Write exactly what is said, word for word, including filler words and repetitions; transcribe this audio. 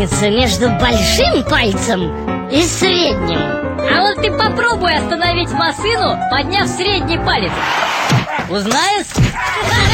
разница между большим пальцем и средним? А вот ты попробуй остановить машину, подняв средний палец. Узнаешь?